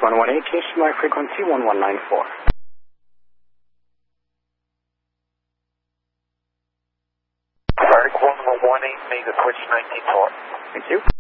118, change to my frequency 1194. Arctic 1118, make the switch 194. Thank you.